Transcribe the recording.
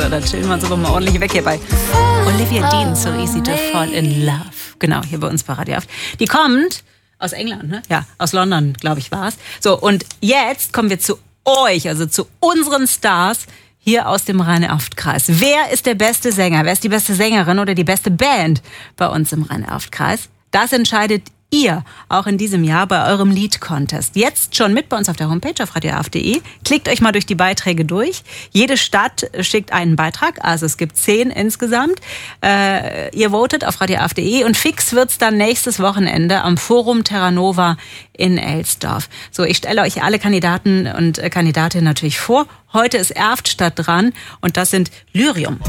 dann chillen wir uns aber mal ordentlich weg hier bei Olivia Dean, So Easy to Fall in Love. Genau, hier bei uns bei Radio Haft. Die kommt aus England, ne? Ja, aus London, glaube ich, war es. So, und jetzt kommen wir zu euch, also zu unseren Stars hier aus dem Rhein-Erft-Kreis. Wer ist der beste Sänger? Wer ist die beste Sängerin oder die beste Band bei uns im Rhein-Erft-Kreis? Das entscheidet ihr auch in diesem Jahr bei eurem Lied-Contest. Jetzt schon mit bei uns auf der Homepage auf radioaf.de. Klickt euch mal durch die Beiträge durch. Jede Stadt schickt einen Beitrag, also es gibt 10 insgesamt. Ihr votet auf radioaf.de und fix wird's dann nächstes Wochenende am Forum Terranova in Elsdorf. So, ich stelle euch alle Kandidaten und Kandidatinnen natürlich vor. Heute ist Erftstadt dran und das sind Lyrium.